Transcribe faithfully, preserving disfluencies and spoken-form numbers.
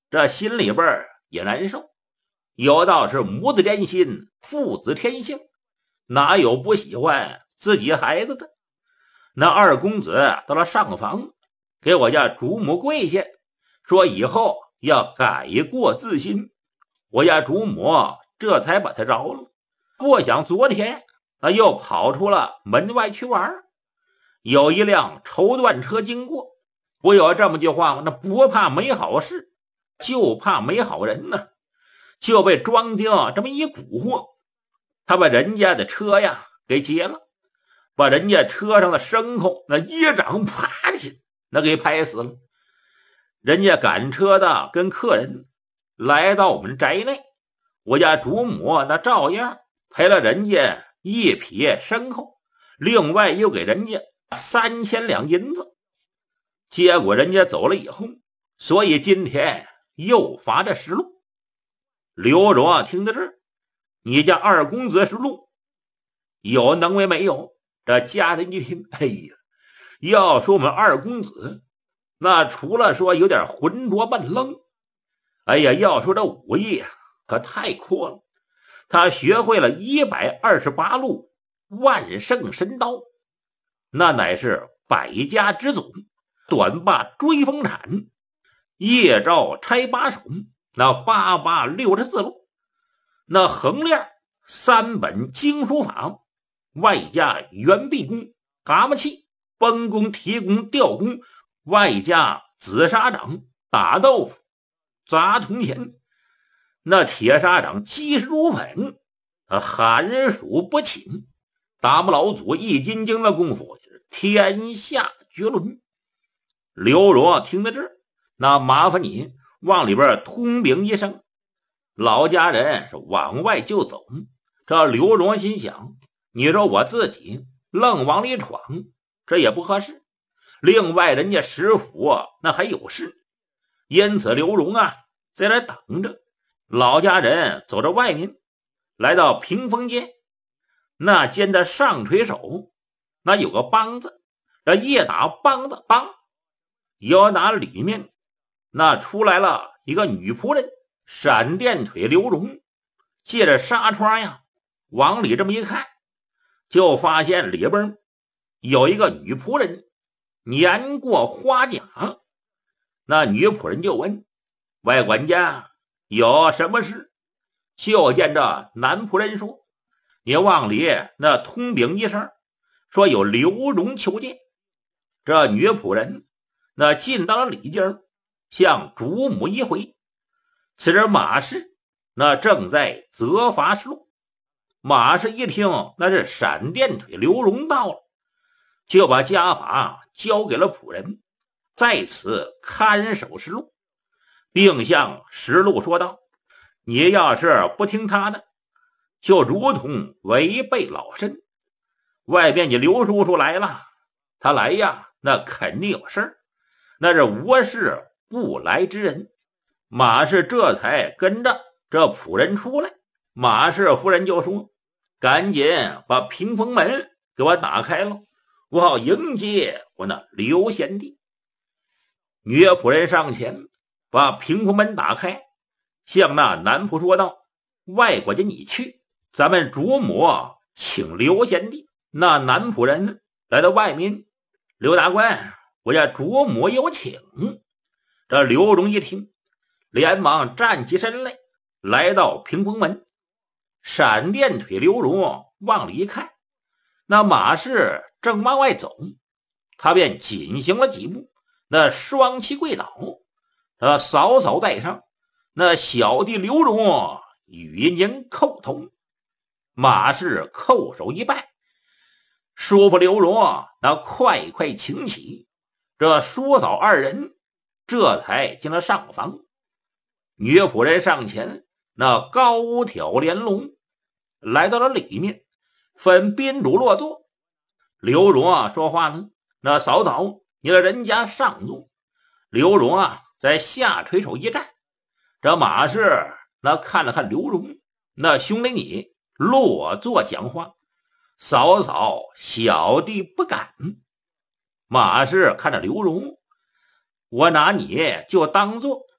这心里边也难受。有道是母子连心，父子天性，哪有不喜欢自己孩子的？那二公子到了上房，给我家主母跪下，说以后要改过自新。我家主母这才把他饶了。不想昨天他又跑出了门外去玩，有一辆绸缎车经过，不有这么句话吗？那不怕没好事，就怕没好人呢。就被庄丁这么一蛊惑，他把人家的车呀给劫了，把人家车上的牲口那一掌啪去，那给拍死了。人家赶车的跟客人来到我们宅内，我家主母那照样赔了人家一匹牲口，另外又给人家三千两银子。结果人家走了以后，所以今天又罚这十路。刘荣听到这儿，你家二公子是路有能为没有？这家人一听，哎呀，要说我们二公子，那除了说有点浑浊半愣，哎呀，要说这武艺可太阔了。他学会了一百二十八路万圣神刀，那乃是百家之祖。短把追风铲，夜照拆八手，那八八六十四路，那横练三本经书法，外加圆臂功、蛤蟆气、崩功、提功、吊功，外加紫砂掌、打豆腐、砸铜钱，那铁砂掌击石如粉，寒暑不侵。达摩老祖易筋经的功夫天下绝伦。刘荣听到这儿，那麻烦你往里边通禀一声。老家人是往外就走。这刘荣心想，你说我自己愣往里闯，这也不合适。另外人家石府那还有事，因此刘荣啊在这等着。老家人走到外面，来到屏风间，那间的上垂手那有个梆子，这一打梆子梆，有打里面那出来了一个女仆人，闪电腿刘荣借着纱窗呀往里这么一看，就发现里边有一个女仆人年过花甲。那女仆人就问外管家有什么事，就见这男仆人说，你往里那通禀一声，说有刘荣求见。这女仆人那进到了里间，向主母一回。此时马氏那正在责罚之路。马氏一听那是闪电腿刘荣到了，就把家法交给了仆人，在此看守石路，并向石路说道，你要是不听他的，就如同违背老身。外边你刘叔叔来了，他来呀那肯定有事儿，那是无事不来之人。马氏这才跟着这仆人出来。马氏夫人就说，赶紧把屏风门给我打开了，我好迎接我那刘贤弟。女仆人上前把屏风门打开，向那男仆说道，外国家你去，咱们主母请刘贤弟。那男仆人来到外面，刘大官，我家主母有请。这刘荣一听，连忙站起身来，来到屏风门。闪电腿刘荣往里一看，那马氏正往外走，他便紧行了几步，那双膝跪倒，呃，扫扫带上，那小弟刘荣与您叩头。马氏叩首一拜，叔父刘荣那快快请起。这叔嫂二人这才进了上房。女仆人上前，那高挑连龙来到了里面，分宾主落座。刘荣啊说话呢，那嫂嫂你让人家上座。刘荣啊在下垂手一站。这马氏那看了看刘荣，那兄弟你落座讲话，嫂嫂小弟不敢。马氏看着刘荣，我拿你就当做